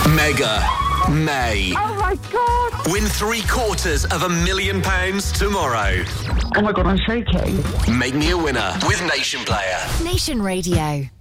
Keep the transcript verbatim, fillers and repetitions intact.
Mega May. Oh my God! Win three quarters of a million pounds tomorrow. Oh my God, I'm shaking. Make me a winner with Nation Player. Nation Radio.